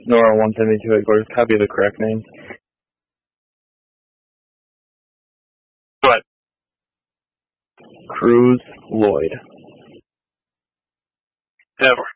Nora 172 headquarters. Copy the correct name. What? Cruz Lloyd. Edward.